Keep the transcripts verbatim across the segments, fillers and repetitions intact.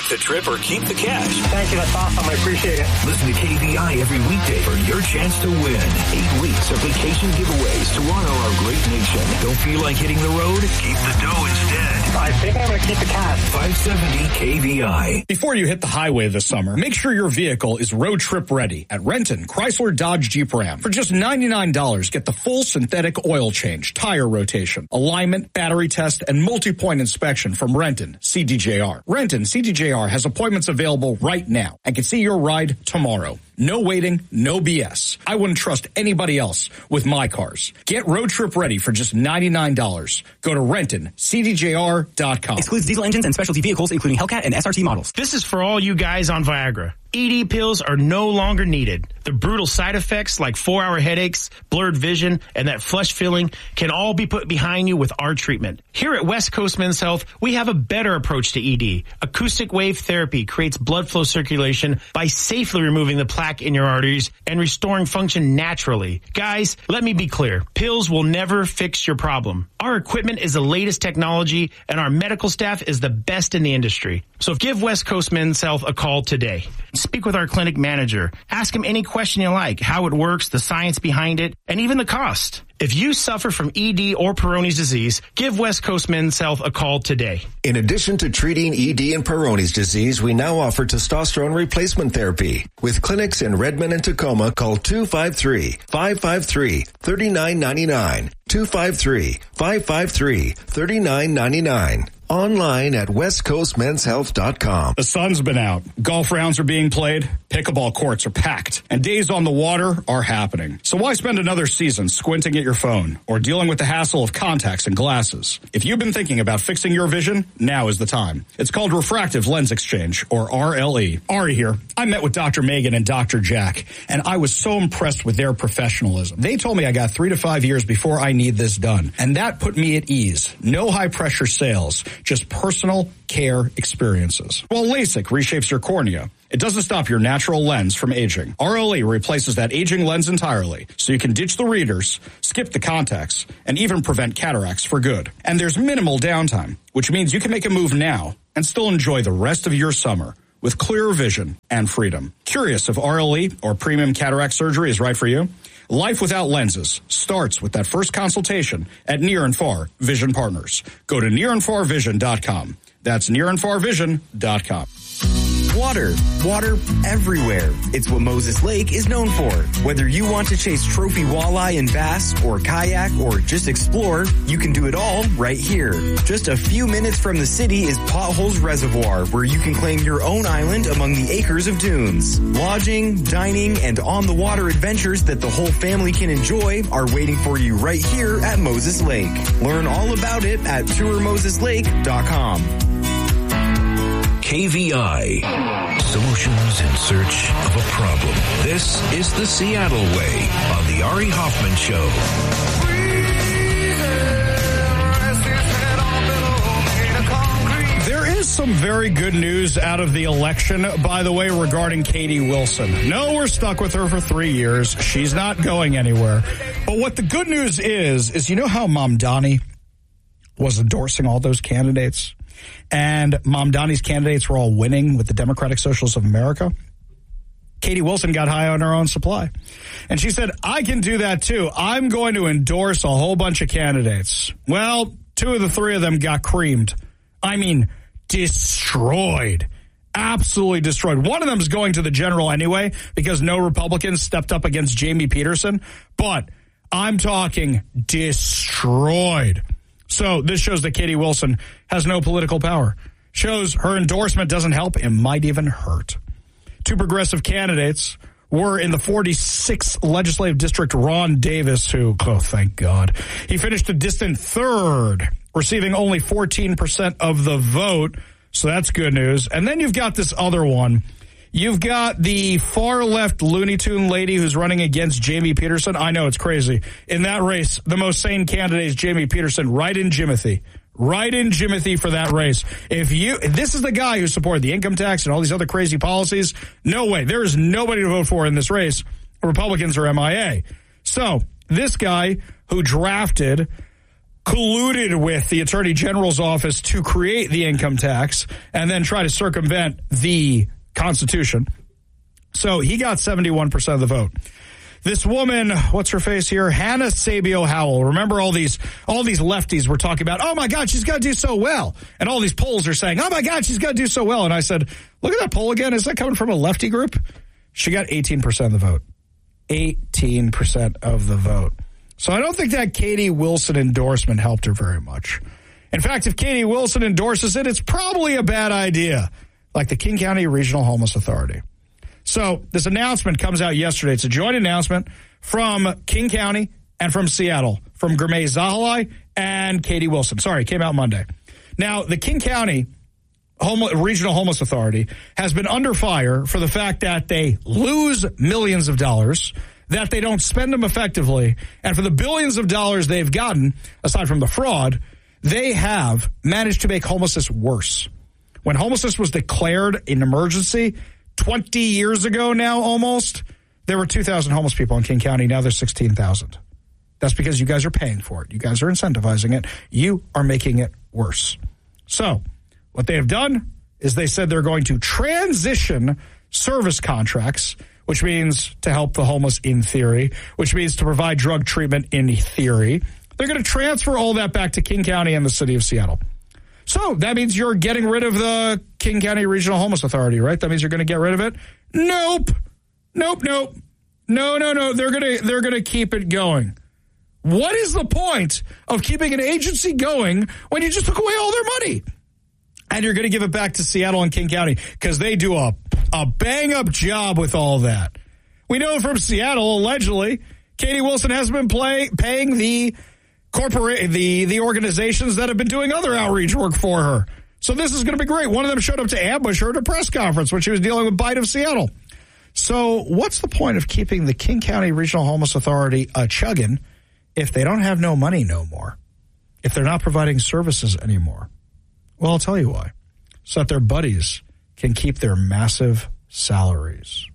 Make the trip or keep the cash. Thank you. That's awesome. I appreciate it. Listen to K V I every weekday for your chance to win. Eight weeks of vacation giveaways to honor our great nation. Don't feel like hitting the road? Keep the dough instead. I think I'm going to keep the cash. five seventy K V I. Before you hit the highway this summer, make sure your vehicle is road trip ready at Renton Chrysler Dodge Jeep Ram. For just ninety-nine dollars, get the full synthetic oil change, tire rotation, alignment, battery test, and multi-point inspection from Renton C D J R. Renton C D J R has appointments available right now and can see your ride tomorrow. No waiting, no B S. I wouldn't trust anybody else with my cars. Get road trip ready for just ninety-nine dollars. Go to Renton C D J R dot com. Excludes diesel engines and specialty vehicles, including Hellcat and S R T models. This is for all you guys on Viagra. E D pills are no longer needed. The brutal side effects like four-hour headaches, blurred vision, and that flush feeling can all be put behind you with our treatment. Here at West Coast Men's Health, we have a better approach to E D. Acoustic wave therapy creates blood flow circulation by safely removing the plaque in your arteries and restoring function naturally. Guys, let me be clear. Pills will never fix your problem. Our equipment is the latest technology, and our medical staff is the best in the industry. So give West Coast Men's Health a call today. Speak with our clinic manager. Ask him any question you like, how it works, the science behind it, and even the cost. If you suffer from E D or Peyronie's disease, give West Coast Men's Health a call today. In addition to treating E D and Peyronie's disease, we now offer testosterone replacement therapy. With clinics in Redmond and Tacoma, call two five three, five five three, three nine nine nine. two five three, five five three, three nine nine nine. Online at west coast men's health dot com. The sun's been out. Golf rounds are being played. Pickleball courts are packed. And days on the water are happening. So why spend another season squinting at your phone or dealing with the hassle of contacts and glasses? If you've been thinking about fixing your vision, now is the time. It's called Refractive Lens Exchange, or R L E. Ari here. I met with Doctor Megan and Doctor Jack, and I was so impressed with their professionalism. They told me I got three to five years before I need this done. And that put me at ease. No high-pressure sales. Just personal care experiences. While LASIK reshapes your cornea, it doesn't stop your natural lens from aging. R L E replaces that aging lens entirely, so you can ditch the readers, skip the contacts, and even prevent cataracts for good. And there's minimal downtime, which means you can make a move now and still enjoy the rest of your summer with clearer vision and freedom. Curious if R L E or premium cataract surgery is right for you? Life without lenses starts with that first consultation at Near and Far Vision Partners. Go to near and far vision dot com. That's near and far vision dot com. Water. Water everywhere. It's what Moses Lake is known for. Whether you want to chase trophy walleye and bass, or kayak, or just explore, you can do it all right here. Just a few minutes from the city is Potholes Reservoir, where you can claim your own island among the acres of dunes. Lodging, dining, and on-the-water adventures that the whole family can enjoy are waiting for you right here at Moses Lake. Learn all about it at tour moses lake dot com. K V I. Solutions in search of a problem. This is the Seattle Way on the Ari Hoffman Show. There is some very good news out of the election, by the way, regarding Katie Wilson. No, we're stuck with her for three years. She's not going anywhere. But what the good news is, is you know how Mamdani was endorsing all those candidates? And Mamdani's candidates were all winning with the Democratic Socialists of America. Katie Wilson got high on her own supply. And she said, I can do that too. I'm going to endorse a whole bunch of candidates. Well, two of the three of them got creamed. I mean, destroyed. Absolutely destroyed. One of them is going to the general anyway because no Republicans stepped up against Jamie Peterson. But I'm talking destroyed. So this shows that Katie Wilson has no political power. Shows her endorsement doesn't help. It might even hurt. Two progressive candidates were in the forty-sixth legislative district, Ron Davis, who, oh, thank God, he finished a distant third, receiving only fourteen percent of the vote. So that's good news. And then you've got this other one. You've got the far-left Looney Tune lady who's running against Jamie Peterson. I know, it's crazy. In that race, the most sane candidate is Jamie Peterson, right in Jimothy. Right in Jimothy for that race. If you, this is the guy who supported the income tax and all these other crazy policies. No way. There is nobody to vote for in this race. Republicans are M I A. So, this guy who drafted colluded with the Attorney General's office to create the income tax and then try to circumvent the Constitution. So he got seventy-one percent of the vote. This woman, what's her face here? Hannah Sabio Howell. Remember all these all these lefties were talking about, oh, my God, she's got to do so well. And all these polls are saying, oh, my God, she's got to do so well. And I said, look at that poll again. Is that coming from a lefty group? She got eighteen percent of the vote. eighteen percent of the vote. So I don't think that Katie Wilson endorsement helped her very much. In fact, if Katie Wilson endorses it, it's probably a bad idea, like the King County Regional Homeless Authority. So this announcement comes out yesterday. It's a joint announcement from King County and from Seattle, from Gurmay Zahalai and Katie Wilson. Sorry, it came out Monday. Now, the King County Home, Regional Homeless Authority has been under fire for the fact that they lose millions of dollars, that they don't spend them effectively, and for the billions of dollars they've gotten, aside from the fraud, they have managed to make homelessness worse. When homelessness was declared an emergency twenty years ago now almost, there were two thousand homeless people in King County. Now there's sixteen thousand. That's because you guys are paying for it. You guys are incentivizing it. You are making it worse. So what they have done is they said they're going to transition service contracts, which means to help the homeless in theory, which means to provide drug treatment in theory. They're going to transfer all that back to King County and the city of Seattle. So that means you're getting rid of the King County Regional Homeless Authority, right? That means you're going to get rid of it? Nope. Nope, nope. No, no, no. They're going to they're going to keep it going. What is the point of keeping an agency going when you just took away all their money? And you're going to give it back to Seattle and King County because they do a, a bang-up job with all that. We know from Seattle, allegedly, Katie Wilson has been play, paying the corporate the the organizations that have been doing other outreach work for her. So this is going to be great. One of them showed up to ambush her at a press conference when she was dealing with Bite of Seattle. So what's the point of keeping the King County Regional Homeless Authority a chugging if they don't have no money no more? If they're not providing services anymore? Well, I'll tell you why. So that their buddies can keep their massive salaries.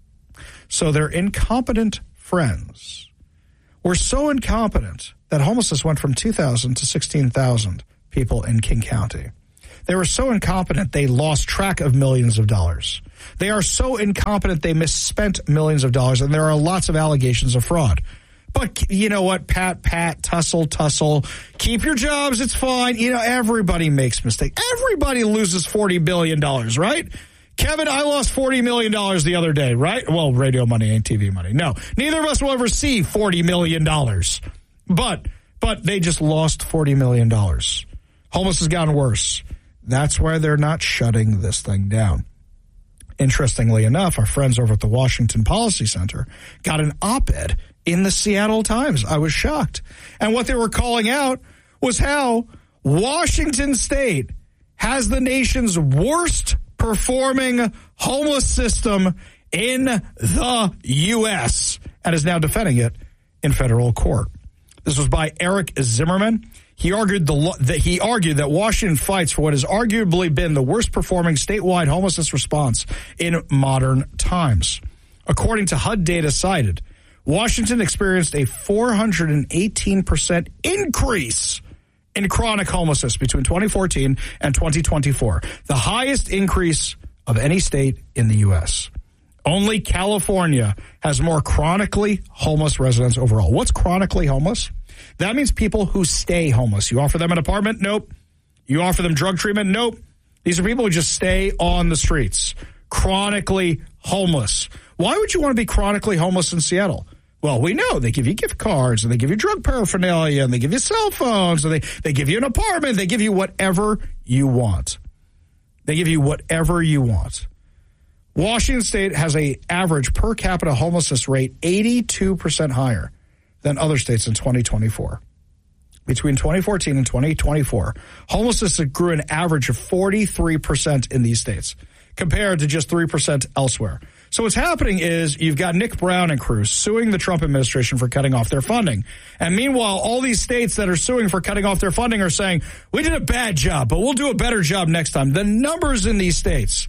So their incompetent friends were so incompetent that homelessness went from two thousand to sixteen thousand people in King County. They were so incompetent they lost track of millions of dollars. They are so incompetent they misspent millions of dollars, and there are lots of allegations of fraud. But you know what? Pat, pat, tussle, tussle. Keep your jobs. It's fine. You know, everybody makes mistakes. Everybody loses forty billion dollars, right? Kevin, I lost forty million dollars the other day, right? Well, radio money ain't T V money. No, neither of us will ever see forty million dollars. But, but they just lost forty million dollars. Homeless has gotten worse. That's why they're not shutting this thing down. Interestingly enough, our friends over at the Washington Policy Center got an op-ed in the Seattle Times. I was shocked. And what they were calling out was how Washington State has the nation's worst performing homeless system in the U S and is now defending it in federal court. This was by Eric Zimmerman. He argued the that he argued that Washington fights for what has arguably been the worst performing statewide homelessness response in modern times. According to H U D data cited, Washington experienced a four hundred eighteen percent increase in chronic homelessness between twenty fourteen and twenty twenty-four, the highest increase of any state in the U S. Only California has more chronically homeless residents overall. What's chronically homeless? That means people who stay homeless. You offer them an apartment? Nope. You offer them drug treatment? Nope. These are people who just stay on the streets. Chronically homeless. Why would you want to be chronically homeless in Seattle? Well, we know they give you gift cards and they give you drug paraphernalia and they give you cell phones and they, they give you an apartment. They give you whatever you want. They give you whatever you want. Washington State has a average per capita homelessness rate eighty-two percent higher than other states in twenty twenty-four. Between twenty fourteen and twenty twenty-four, homelessness grew an average of forty-three percent in these states, compared to just three percent elsewhere. So what's happening is you've got Nick Brown and crew suing the Trump administration for cutting off their funding. And meanwhile, all these states that are suing for cutting off their funding are saying, we did a bad job, but we'll do a better job next time. The numbers in these states,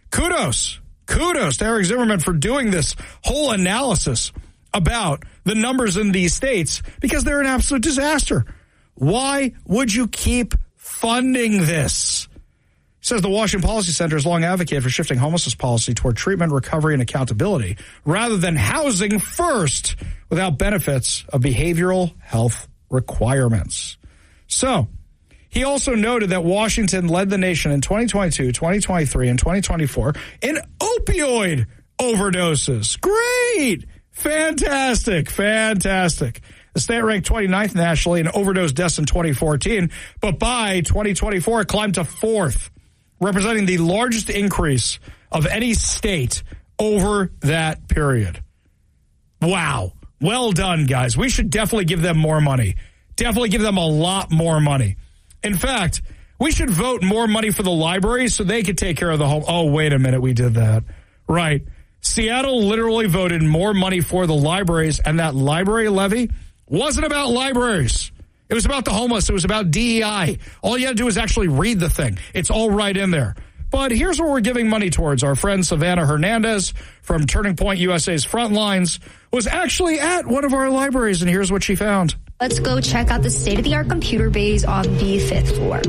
kudos, kudos to Eric Zimmerman for doing this whole analysis about the numbers in these states because they're an absolute disaster. Why would you keep funding this? Says the Washington Policy Center has long advocated for shifting homelessness policy toward treatment, recovery, and accountability rather than housing first without benefits of behavioral health requirements. So, he also noted that Washington led the nation in twenty twenty-two, twenty twenty-three, and twenty twenty-four in opioid overdoses. Great! Fantastic! Fantastic. The state ranked twenty-ninth nationally in overdose deaths in twenty fourteen, but by twenty twenty-four, it climbed to fourth, representing the largest increase of any state over that period. Wow. Well done, guys. We should definitely give them more money. Definitely give them a lot more money. In fact, we should vote more money for the libraries so they could take care of the home. Oh, wait a minute. We did that. Right. Seattle literally voted more money for the libraries, and that library levy wasn't about libraries. It was about the homeless. It was about D E I. All you had to do is actually read the thing. It's all right in there. But here's what we're giving money towards. Our friend Savannah Hernandez from Turning Point U S A's Frontlines was actually at one of our libraries, and here's what she found. Let's go check out the state-of-the-art computer bays on the fifth floor.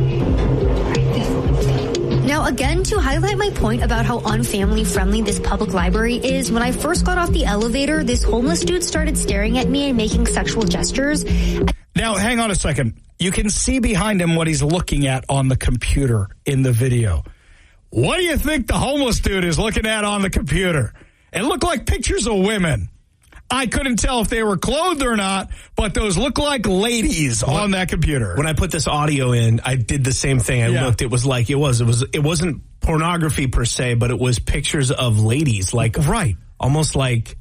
Now, again, to highlight my point about how unfamily-friendly this public library is, when I first got off the elevator, this homeless dude started staring at me and making sexual gestures. Now, hang on a second. You can see behind him what he's looking at on the computer in the video. What do you think the homeless dude is looking at on the computer? It looked like pictures of women. I couldn't tell if they were clothed or not, but those look like ladies what? on that computer. When I put this audio in, I did the same thing. I yeah. looked. It was like it was. It was. It wasn't pornography per se, but it was pictures of ladies, like right, almost like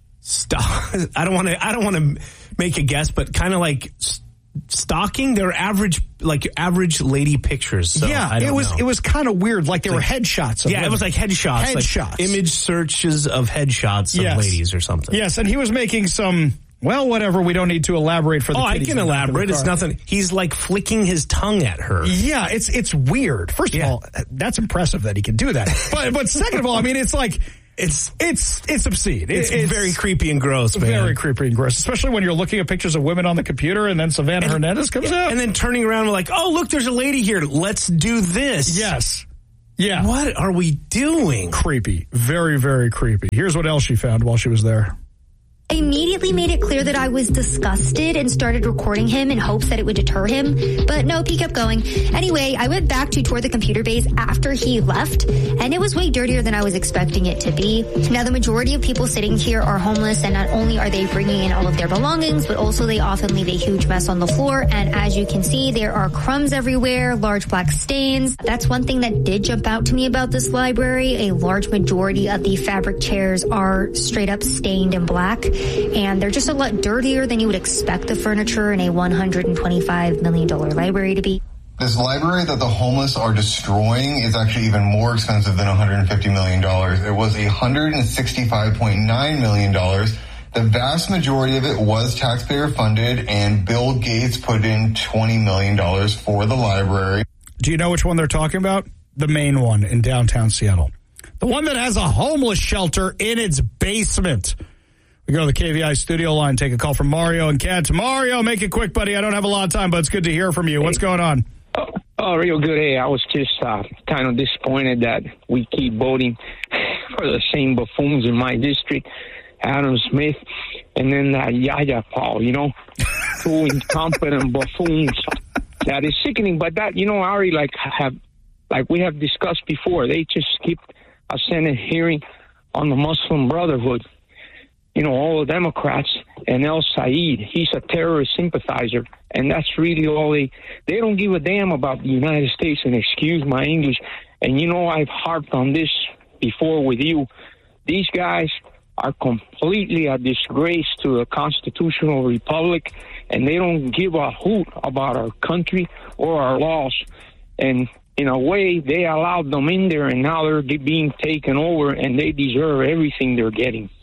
stuff. I don't want to. I don't want to make a guess, but kind of like stalking. They're average, like average lady pictures. So yeah, I don't it was. know. It was kind of weird. Like they were headshots. Of yeah, women. It was like headshots. Headshots. Like image searches of headshots yes. of ladies or something. Yes, and he was making some. Well, whatever. We don't need to elaborate for the. Oh, I can elaborate. It's nothing. He's like flicking his tongue at her. Yeah, it's it's weird. First of yeah. all, that's impressive that he can do that. but but second of all, I mean, it's like. It's it's it's obscene. It's, it's very creepy and gross, man. Very creepy and gross, especially when you're looking at pictures of women on the computer and then Savannah and, Hernandez comes yeah, out. And then turning around, we're like, oh, look, there's a lady here. Let's do this. Yes. Yeah. What are we doing? Creepy. Very, very creepy. Here's what else she found while she was there. I immediately made it clear that I was disgusted and started recording him in hopes that it would deter him. But nope, he kept going. Anyway, I went back to tour the computer base after he left, and it was way dirtier than I was expecting it to be. Now, the majority of people sitting here are homeless, and not only are they bringing in all of their belongings, but also they often leave a huge mess on the floor. And as you can see, there are crumbs everywhere, large black stains. That's one thing that did jump out to me about this library. A large majority of the fabric chairs are straight up stained in black. And they're just a lot dirtier than you would expect the furniture in a one hundred twenty-five million dollars library to be. This library that the homeless are destroying is actually even more expensive than one hundred fifty million dollars. It was one hundred sixty-five point nine million dollars. The vast majority of it was taxpayer funded, and Bill Gates put in twenty million dollars for the library. Do you know which one they're talking about? The main one in downtown Seattle. The one that has a homeless shelter in its basement. We go to the K V I studio line, take a call from Mario and Kat. Mario, make it quick, buddy. I don't have a lot of time, but it's good to hear from you. What's going on? Oh, oh real good. Hey, I was just uh, kind of disappointed that we keep voting for the same buffoons in my district, Adam Smith, and then that Yaya Paul, you know, two incompetent buffoons. That is sickening. But that, you know, I already like have, like we have discussed before, they just skipped a Senate hearing on the Muslim Brotherhood. You know, all the Democrats and El Said, he's a terrorist sympathizer. And that's really all they, they don't give a damn about the United States, and excuse my English. And, you know, I've harped on this before with you. These guys are completely a disgrace to a constitutional republic, and they don't give a hoot about our country or our laws. And in a way, they allowed them in there, and now they're being taken over, and they deserve everything they're getting.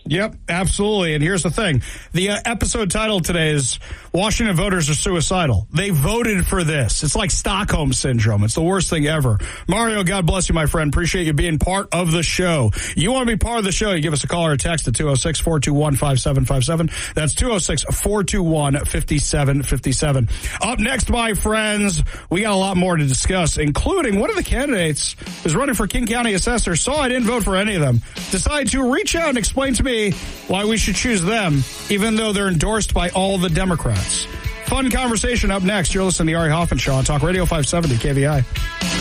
Yep, absolutely. And here's the thing. The uh, episode title today is Washington Voters Are Suicidal. They voted for this. It's like Stockholm Syndrome. It's the worst thing ever. Mario, God bless you, my friend. Appreciate you being part of the show. You want to be part of the show, you give us a call or a text at two oh six, four two one, five seven five seven. That's two oh six, four two one, five seven five seven. Up next, my friends, we got a lot more to discuss, including one of the candidates is running for King County Assessor. Saw I didn't vote for any of them. Decided to reach out and explain to me why we should choose them, even though they're endorsed by all the Democrats. Fun conversation up next. You're listening to the Ari Hoffman Show on Talk Radio five seventy K V I.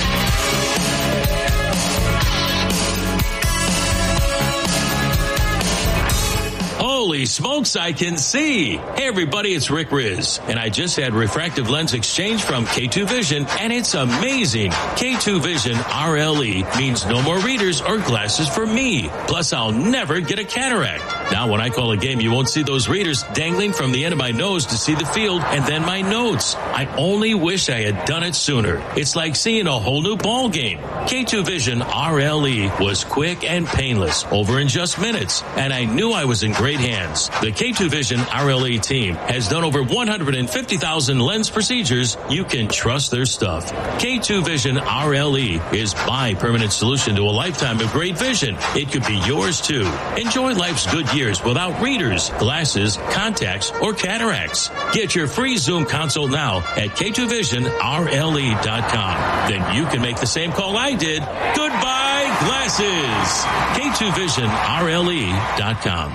Holy smokes, I can see. Hey, everybody, it's Rick Riz, and I just had refractive lens exchange from K two Vision, and it's amazing. K two Vision R L E means no more readers or glasses for me. Plus, I'll never get a cataract. Now, when I call a game, you won't see those readers dangling from the end of my nose to see the field and then my notes. I only wish I had done it sooner. It's like seeing a whole new ball game. K two Vision R L E was quick and painless, over in just minutes, and I knew I was in great hands. The K two Vision R L E team has done over one hundred fifty thousand lens procedures. You can trust their stuff. K two Vision R L E is my permanent solution to a lifetime of great vision. It could be yours too. Enjoy life's good years without readers, glasses, contacts, or cataracts. Get your free Zoom consult now at K two vision R L E dot com. Then you can make the same call I did. Goodbye, glasses. K two vision R L E dot com.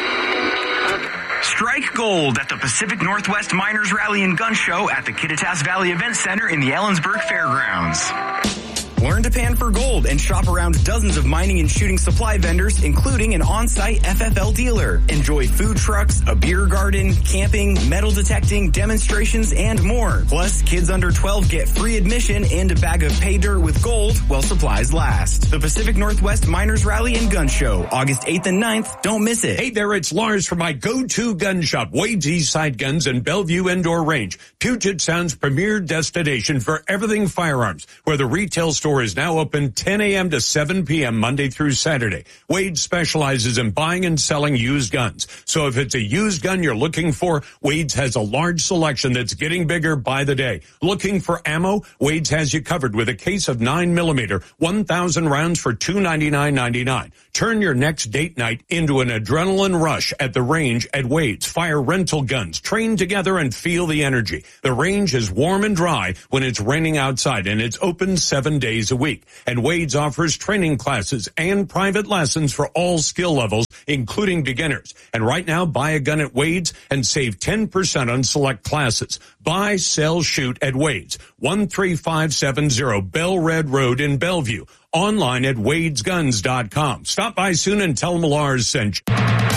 Strike gold at the Pacific Northwest Miners Rally and Gun Show at the Kittitas Valley Event Center in the Ellensburg Fairgrounds. Learn to pan for gold and shop around dozens of mining and shooting supply vendors, including an on-site F F L dealer. Enjoy food trucks, a beer garden, camping, metal detecting, demonstrations, and more. Plus, kids under twelve get free admission and a bag of pay dirt with gold while supplies last. The Pacific Northwest Miners Rally and Gun Show, August eighth and ninth. Don't miss it. Hey there, it's Lars from my go-to gun shop, Wade's Eastside Guns in Bellevue Indoor Range, Puget Sound's premier destination for everything firearms, where the retail store is now open ten a.m. to seven p.m. Monday through Saturday. Wade specializes in buying and selling used guns. So if it's a used gun you're looking for, Wade's has a large selection that's getting bigger by the day. Looking for ammo? Wade's has you covered with a case of nine millimeter, one thousand rounds for two hundred ninety-nine ninety-nine. Turn your next date night into an adrenaline rush at the range at Wade's. Fire rental guns. Train together and feel the energy. The range is warm and dry when it's raining outside, and it's open seven days a week. And Wade's offers training classes and private lessons for all skill levels, including beginners. And right now, buy a gun at Wade's and save ten percent on select classes. Buy, sell, shoot at Wade's. one three five seven zero Bell Red Road in Bellevue. Online at wades guns dot com. Stop by soon and tell them Lars sent you.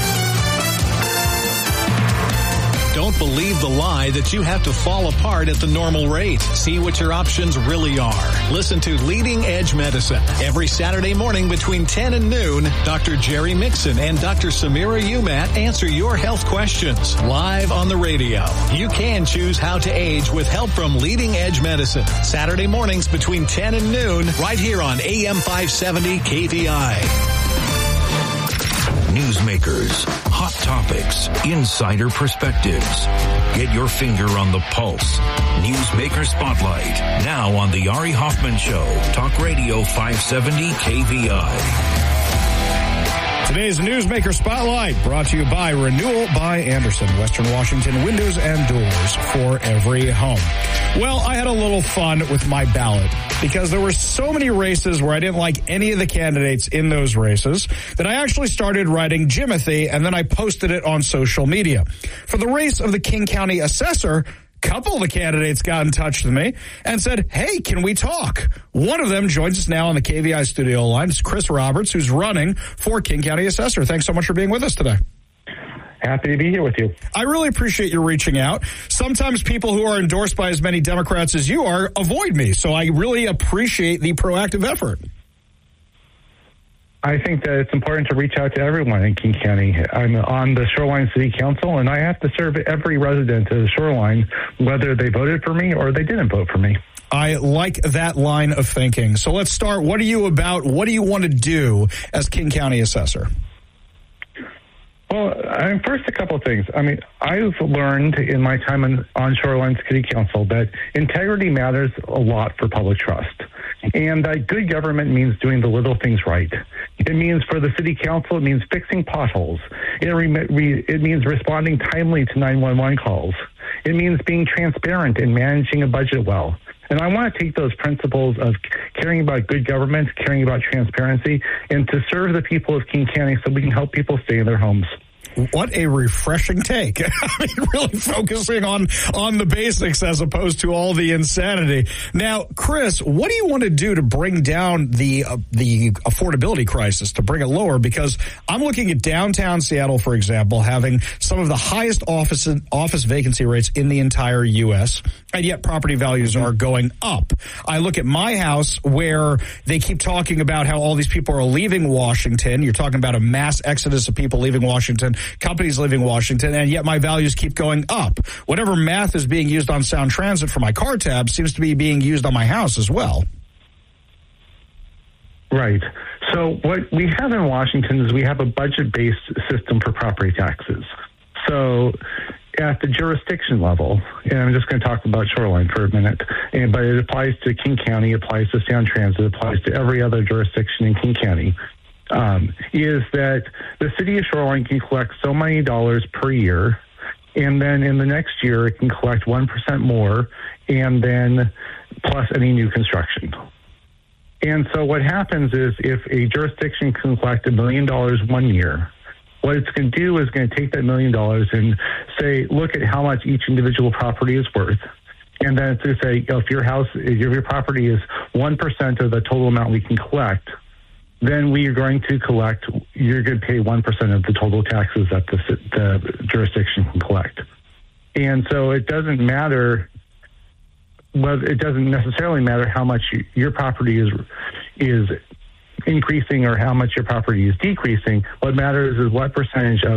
Don't believe the lie that you have to fall apart at the normal rate. See what your options really are. Listen to Leading Edge Medicine. Every Saturday morning between ten and noon, Doctor Jerry Mixon and Doctor Samira Umat answer your health questions live on the radio. You can choose how to age with help from Leading Edge Medicine. Saturday mornings between ten and noon, right here on A M five seventy K V I. Newsmakers, hot topics, insider perspectives. Get your finger on the pulse. Newsmaker Spotlight, now on the Ari Hoffman Show, Talk Radio five seventy K V I. Today's Newsmaker Spotlight brought to you by Renewal by Andersen, Western Washington windows and doors for every home. Well, I had a little fun with my ballot because there were so many races where I didn't like any of the candidates in those races that I actually started writing Jimothy, and then I posted it on social media. For the race of the King County Assessor, couple of the candidates got in touch with me and said, hey, can we talk? One of them joins us now on the K V I studio line. It's Chris Roberts, who's running for King County Assessor. Thanks so much for being with us today. Happy to be here with you. I really appreciate you reaching out. Sometimes people who are endorsed by as many Democrats as you are avoid me, so I really appreciate the proactive effort. I think that it's important to reach out to everyone in King County. I'm on the Shoreline City Council, and I have to serve every resident of the Shoreline, whether they voted for me or they didn't vote for me. I like that line of thinking. So let's start. What are you about? What do you want to do as King County Assessor? Well, I mean, first, a couple of things. I mean, I've learned in my time on, on Shoreline City Council that integrity matters a lot for public trust. And that good government means doing the little things right. It means for the city council, it means fixing potholes. It, re- re- it means responding timely to nine one one calls. It means being transparent and managing a budget well. And I want to take those principles of caring about good government, caring about transparency, and to serve the people of King County so we can help people stay in their homes. What a refreshing take. I mean, really focusing on, on the basics as opposed to all the insanity. Now, Chris, what do you want to do to bring down the uh, the affordability crisis, to bring it lower? Because I'm looking at downtown Seattle, for example, having some of the highest office office vacancy rates in the entire U S, and yet property values are going up. I look at my house where they keep talking about how all these people are leaving Washington. You're talking about a mass exodus of people leaving Washington, companies leaving Washington, and yet my values keep going up. Whatever math is being used on Sound Transit for my car tab seems to be being used on my house as well. Right. So what we have in Washington is we have a budget-based system for property taxes. So at the jurisdiction level, and I'm just going to talk about Shoreline for a minute, and, but it applies to King County, applies to Sound Transit, applies to every other jurisdiction in King County. Um, is that the city of Shoreline can collect so many dollars per year, and then in the next year it can collect one percent more, and then plus any new construction. And so what happens is if a jurisdiction can collect a million dollars one year, what it's going to do is going to take that million dollars and say, look at how much each individual property is worth. And then it's going to say, if your house, if your property is one percent of the total amount we can collect, then we are going to collect, you're going to pay one percent of the total taxes that the, the jurisdiction can collect. And so it doesn't matter, well, it doesn't necessarily matter how much your property is is increasing or how much your property is decreasing. What matters is what percentage of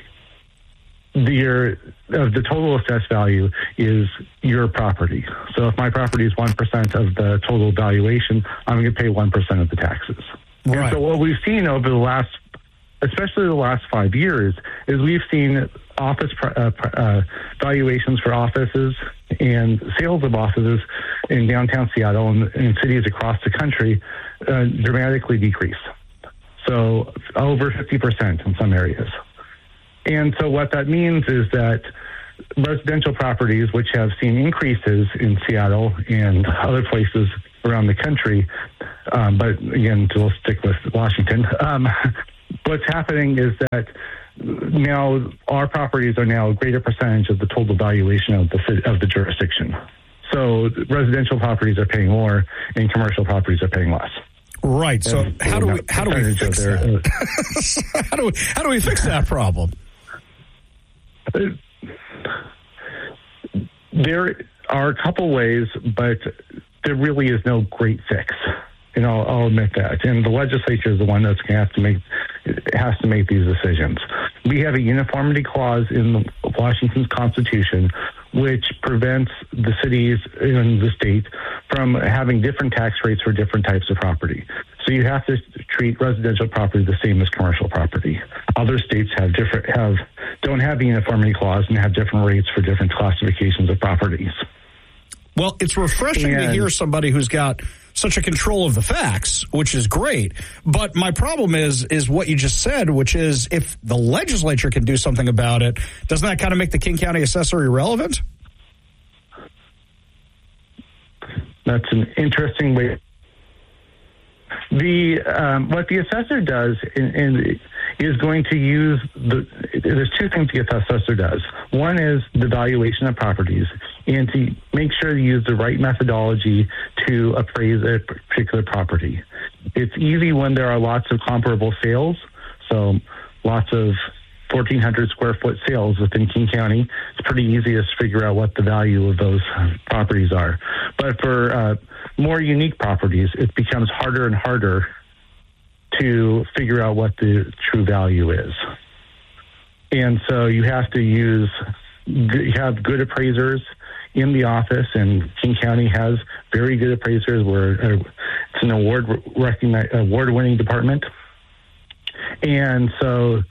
the, your, of the total assessed value is your property. So if my property is one percent of the total valuation, I'm going to pay one percent of the taxes. Right. And so what we've seen over the last, especially the last five years, is we've seen office uh, uh, valuations for offices and sales of offices in downtown Seattle and in cities across the country uh, dramatically decrease. So over fifty percent in some areas. And so what that means is that residential properties, which have seen increases in Seattle and other places around the country, um, but again, we'll stick with Washington. Um, what's happening is that now our properties are now a greater percentage of the total valuation of the of the jurisdiction. So residential properties are paying more, and commercial properties are paying less. Right. So and how do we how do we fix their, that? how do we how do we fix that problem? There are a couple ways, but there really is no great fix. And I'll, I'll admit that. And the legislature is the one that's going to have to make has to make these decisions. We have a uniformity clause in Washington's Constitution, which prevents the cities in the state from having different tax rates for different types of property. So you have to treat residential property the same as commercial property. Other states have different have don't have the uniformity clause and have different rates for different classifications of properties. Well, it's refreshing and, to hear somebody who's got such a control of the facts, which is great. But my problem is is what you just said, which is if the legislature can do something about it, doesn't that kind of make the King County assessor irrelevant? That's an interesting way. The um, what the assessor does in, in, is going to use the. There's two things the assessor does. One is the valuation of properties, and to make sure to use the right methodology to appraise a particular property. It's easy when there are lots of comparable sales, so lots of fourteen hundred square foot sales within King County. It's pretty easy to figure out what the value of those properties are. But for uh, more unique properties, it becomes harder and harder to figure out what the true value is. And so you have to use, you have good appraisers in the office, and King County has very good appraisers. We're, uh, it's an award recognized, award-winning department. And so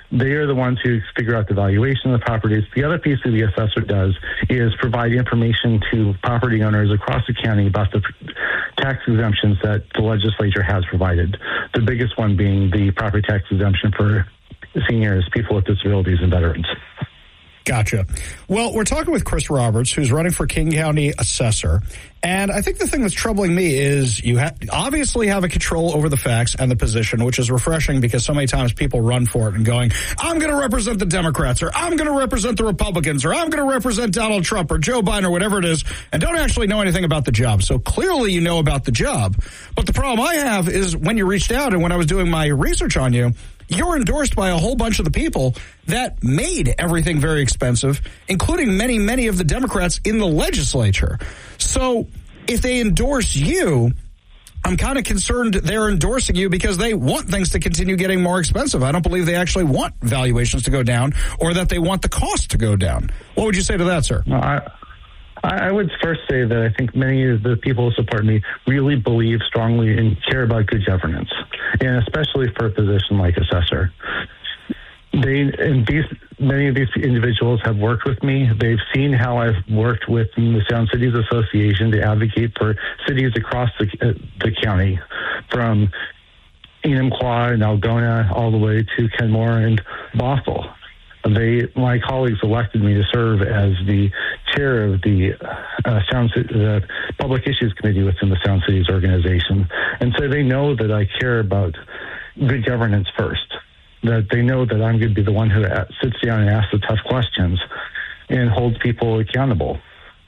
they are the ones who figure out the valuation of the properties. The other piece that the assessor does is provide information to property owners across the county about the tax exemptions that the legislature has provided. The biggest one being the property tax exemption for seniors, people with disabilities, and veterans. Gotcha. Well, we're talking with Chris Roberts, who's running for King County Assessor. And I think the thing that's troubling me is you ha- obviously have a control over the facts and the position, which is refreshing because so many times people run for it and going, I'm going to represent the Democrats, or I'm going to represent the Republicans, or I'm going to represent Donald Trump or Joe Biden or whatever it is, and don't actually know anything about the job. So clearly you know about the job. But the problem I have is when you reached out and when I was doing my research on you, you're endorsed by a whole bunch of the people that made everything very expensive, including many, many of the Democrats in the legislature. So if they endorse you, I'm kind of concerned they're endorsing you because they want things to continue getting more expensive. I don't believe they actually want valuations to go down or that they want the cost to go down. What would you say to that, sir? No, I- I would first say that I think many of the people who support me really believe strongly and care about good governance, and especially for a position like assessor. They and these many of these individuals have worked with me. They've seen how I've worked with the Sound Cities Association to advocate for cities across the, uh, the county, from Enumclaw and Algona all the way to Kenmore and Bothell. They, my colleagues elected me to serve as the chair of the uh, Sound the Public Issues Committee within the Sound Cities organization. And so they know that I care about good governance first, that they know that I'm going to be the one who sits down and asks the tough questions and holds people accountable.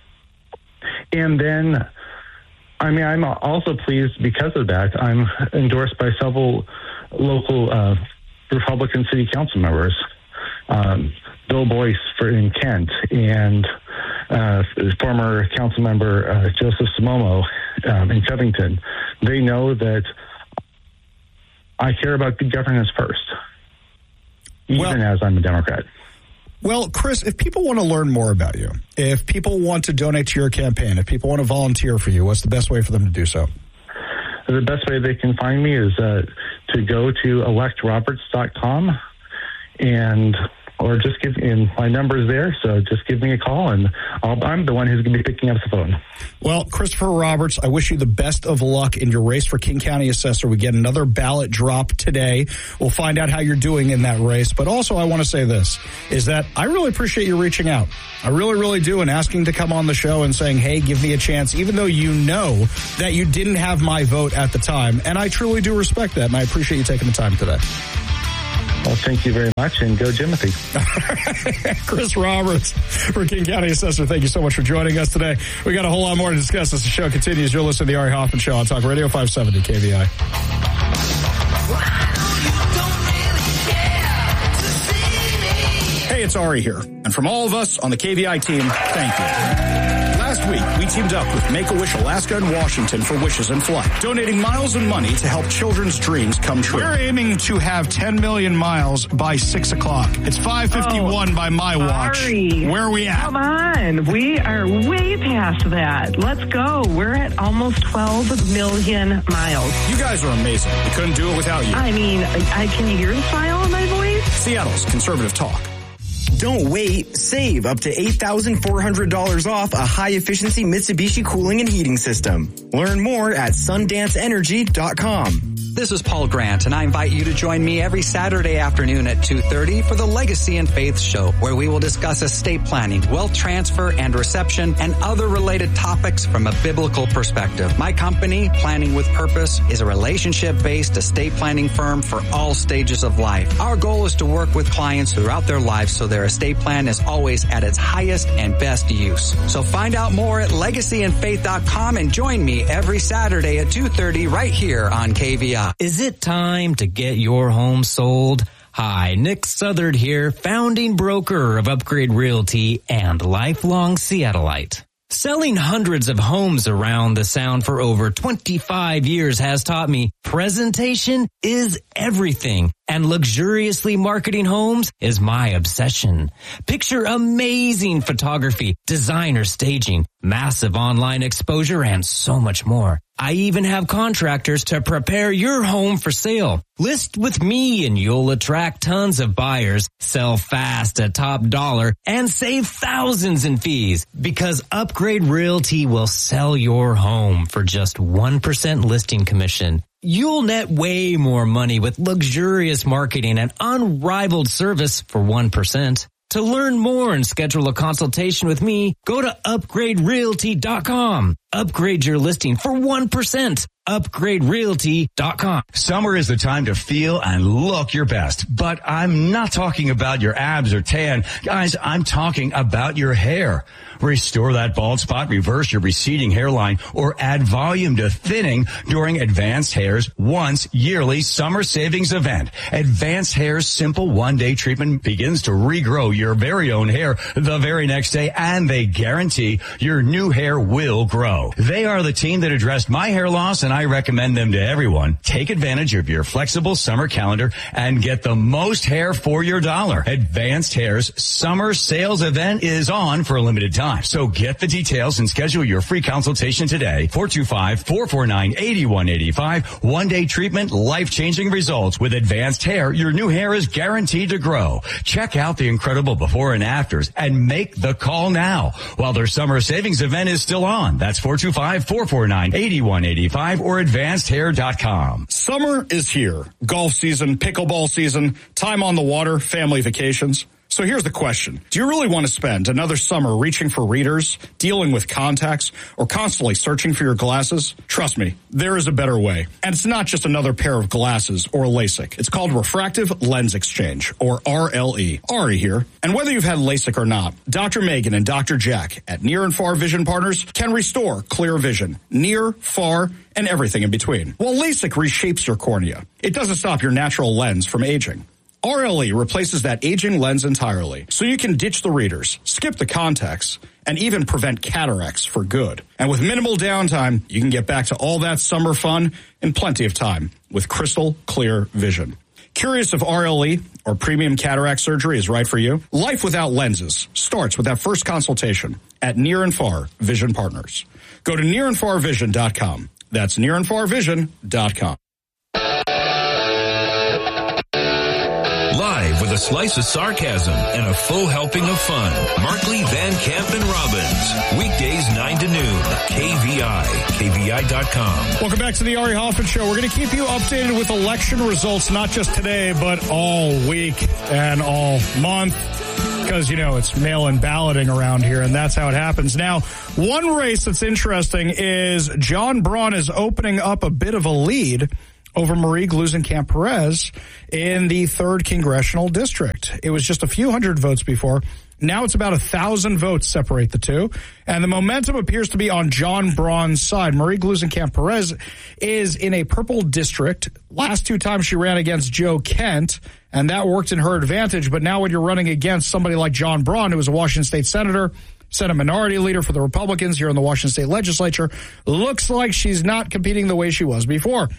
And then, I mean, I'm also pleased because of that. I'm endorsed by several local uh, Republican city council members. Um, Bill Boyce for in Kent and uh, former council member uh, Joseph Simomo um, in Covington. They know that I care about good governance first, even well, as I'm a Democrat. Well, Chris, if people want to learn more about you, if people want to donate to your campaign, if people want to volunteer for you, what's the best way for them to do so? The best way they can find me is uh, to go to elect roberts dot com and or just give in my number is there. So just give me a call and I'll, I'm the one who's going to be picking up the phone. Well, Christopher Roberts, I wish you the best of luck in your race for King County Assessor. We get another ballot drop today. We'll find out how you're doing in that race. But also I want to say this, is that I really appreciate you reaching out. I really, really do, and asking to come on the show and saying, hey, give me a chance, even though you know that you didn't have my vote at the time. And I truly do respect that, and I appreciate you taking the time today. Well, thank you very much, and go Jimothy. Chris Roberts for King County Assessor, thank you so much for joining us today. We got a whole lot more to discuss as the show continues. You're listening to the Ari Hoffman Show on Talk Radio five seventy K V I. Hey, it's Ari here. And from all of us on the K V I team, thank you. Last week, we teamed up with Make-A-Wish Alaska and Washington for Wishes in Flight, donating miles and money to help children's dreams come true. We're aiming to have ten million miles by six o'clock. It's five fifty-one oh, by my watch. Sorry. Where are we at? Come on. We are way past that. Let's go. We're at almost twelve million miles. You guys are amazing. We couldn't do it without you. I mean, I, can you hear the smile in my voice? Seattle's Conservative Talk. Don't wait. Save up to eight thousand four hundred dollars off a high-efficiency Mitsubishi cooling and heating system. Learn more at sundance energy dot com. This is Paul Grant, and I invite you to join me every Saturday afternoon at two thirty for the Legacy and Faith Show, where we will discuss estate planning, wealth transfer and reception, and other related topics from a biblical perspective. My company, Planning with Purpose, is a relationship-based estate planning firm for all stages of life. Our goal is to work with clients throughout their lives so their estate plan is always at its highest and best use. So find out more at legacy and faith dot com and join me every Saturday at two thirty right here on K V I. Is it time to get your home sold? Hi, Nick Southard here, founding broker of Upgrade Realty and lifelong Seattleite. Selling hundreds of homes around the Sound for over twenty-five years has taught me presentation is everything. And luxuriously marketing homes is my obsession. Picture amazing photography, designer staging, massive online exposure, and so much more. I even have contractors to prepare your home for sale. List with me and you'll attract tons of buyers, sell fast at top dollar, and save thousands in fees. Because Upgrade Realty will sell your home for just one percent listing commission. You'll net way more money with luxurious marketing and unrivaled service for one percent. To learn more and schedule a consultation with me, go to upgrade realty dot com. Upgrade your listing for one percent. upgrade realty dot com. Summer is the time to feel and look your best, but I'm not talking about your abs or tan. Guys, I'm talking about your hair. Restore that bald spot, reverse your receding hairline, or add volume to thinning during Advanced Hair's once yearly summer savings event. Advanced Hair's simple one-day treatment begins to regrow your very own hair the very next day, and they guarantee your new hair will grow. They are the team that addressed my hair loss, and I recommend them to everyone. Take advantage of your flexible summer calendar and get the most hair for your dollar. Advanced Hair's summer sales event is on for a limited time. So get the details and schedule your free consultation today. four two five, four four nine, eight one eight five. One-day treatment, life-changing results. With Advanced Hair, your new hair is guaranteed to grow. Check out the incredible before and afters and make the call now while their summer savings event is still on. That's four two five, four four nine, eight one eight five or advanced hair dot com. Summer is here. Golf season, pickleball season, time on the water, family vacations. So here's the question. Do you really want to spend another summer reaching for readers, dealing with contacts, or constantly searching for your glasses? Trust me, there is a better way. And it's not just another pair of glasses or LASIK. It's called Refractive Lens Exchange, or R L E. Ari here. And whether you've had LASIK or not, Doctor Megan and Doctor Jack at Near and Far Vision Partners can restore clear vision, near, far, and everything in between. While LASIK reshapes your cornea, it doesn't stop your natural lens from aging. R L E replaces that aging lens entirely, so you can ditch the readers, skip the contacts, and even prevent cataracts for good. And with minimal downtime, you can get back to all that summer fun in plenty of time with crystal clear vision. Curious if R L E or premium cataract surgery is right for you? Life without lenses starts with that first consultation at Near and Far Vision Partners. Go to near and far vision dot com. That's near and far vision dot com. Live with a slice of sarcasm and a full helping of fun. Markley, Van Camp, and Robbins. Weekdays nine to noon. K V I. K V I dot com. Welcome back to the Ari Hoffman Show. We're going to keep you updated with election results, not just today, but all week and all month. Because, you know, it's mail-in balloting around here, and that's how it happens. Now, one race that's interesting is John Braun is opening up a bit of a lead over Marie Gluesenkamp-Perez in the third Congressional District. It was just a few hundred votes before. Now it's about a thousand votes separate the two, and the momentum appears to be on John Braun's side. Marie Gluesenkamp-Perez is in a purple district. Last two times she ran against Joe Kent, and that worked in her advantage. But now when you're running against somebody like John Braun, who was a Washington State Senator, Senate Minority Leader for the Republicans here in the Washington State Legislature, looks like she's not competing the way she was before.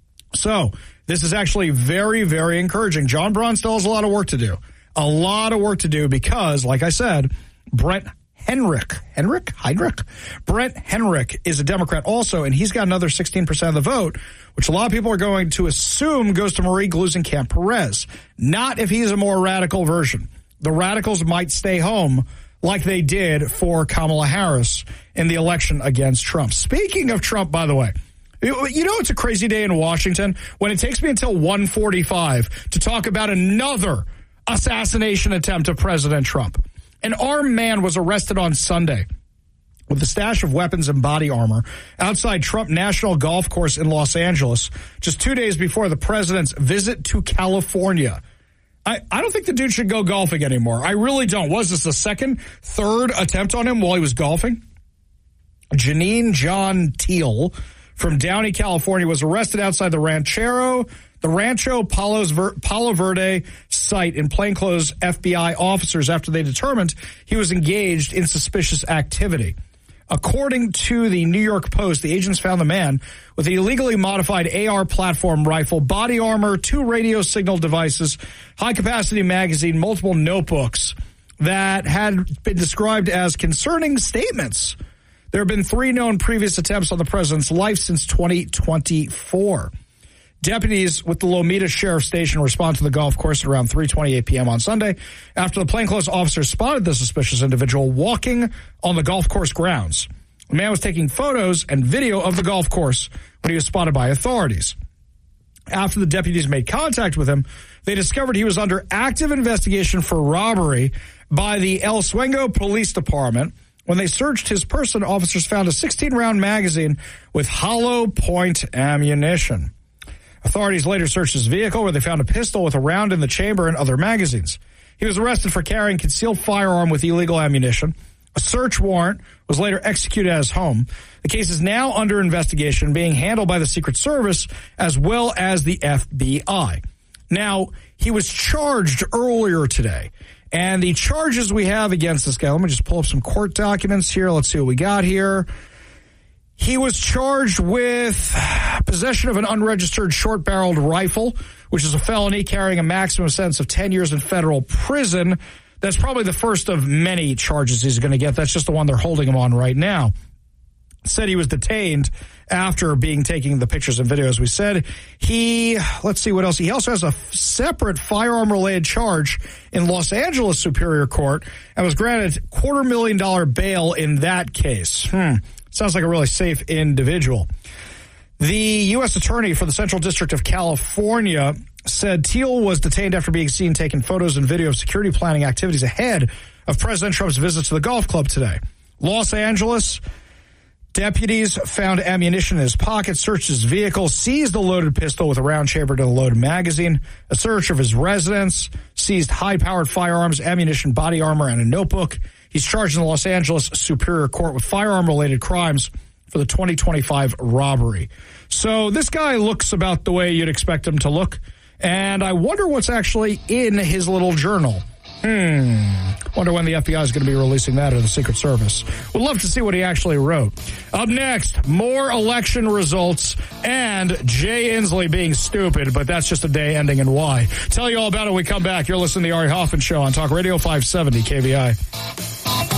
So this is actually very, very encouraging. John Braun still has a lot of work to do. A lot of work to do because, like I said, Brett Henrick, Henrick, Heinrich? Brett Henrick is a Democrat also, and he's got another sixteen percent of the vote, which a lot of people are going to assume goes to Marie Gluesenkamp-Perez. Not if he's a more radical version. The radicals might stay home like they did for Kamala Harris in the election against Trump. Speaking of Trump, by the way, you know, it's a crazy day in Washington when it takes me until one forty-five to talk about another assassination attempt of President Trump. An armed man was arrested on Sunday with a stash of weapons and body armor outside Trump National Golf Course in Los Angeles just two days before the president's visit to California. I, I don't think the dude should go golfing anymore. I really don't. Was this the second, third attempt on him while he was golfing? Janine John Teal from Downey, California, was arrested outside the Ranchero, the Rancho Palos Ver, Palo Verde site in plainclothes F B I officers after they determined he was engaged in suspicious activity. According to the New York Post, the agents found the man with the illegally modified A R platform rifle, body armor, two radio signal devices, high-capacity magazine, multiple notebooks that had been described as concerning statements. There have been three known previous attempts on the president's life since twenty twenty-four. Deputies with the Lomita Sheriff Station respond to the golf course at around three twenty-eight p.m. on Sunday after the plainclothes officers spotted the suspicious individual walking on the golf course grounds. The man was taking photos and video of the golf course when he was spotted by authorities. After the deputies made contact with him, they discovered he was under active investigation for robbery by the El Suengo Police Department. When they searched his person, officers found a sixteen-round magazine with hollow point ammunition. Authorities later searched his vehicle where they found a pistol with a round in the chamber and other magazines. He was arrested for carrying concealed firearm with illegal ammunition. A search warrant was later executed at his home. The case is now under investigation, being handled by the Secret Service as well as the F B I. Now, he was charged earlier today, and the charges we have against this guy, let me just pull up some court documents here. Let's see what we got here. He was charged with possession of an unregistered short-barreled rifle, which is a felony carrying a maximum sentence of ten years in federal prison. That's probably the first of many charges he's going to get. That's just the one they're holding him on right now. Said he was detained after being taking the pictures and videos we said. He, let's see what else. He also has a separate firearm-related charge in Los Angeles Superior Court and was granted quarter million dollar bail in that case. Hmm. Sounds like a really safe individual. The U S attorney for the Central District of California said Thiel was detained after being seen taking photos and video of security planning activities ahead of President Trump's visit to the golf club today. Los Angeles deputies found ammunition in his pocket, searched his vehicle, seized a loaded pistol with a round chambered in a loaded magazine, a search of his residence, seized high-powered firearms, ammunition, body armor, and a notebook. He's charged in the Los Angeles Superior Court with firearm-related crimes for the twenty twenty-five robbery. So this guy looks about the way you'd expect him to look, and I wonder what's actually in his little journal. Hmm. Wonder when the F B I is going to be releasing that or the Secret Service. We'd love to see what he actually wrote. Up next, more election results and Jay Inslee being stupid, but that's just a day ending in Y. Tell you all about it when we come back. You're listening to the Ari Hoffman Show on Talk Radio five seventy K V I.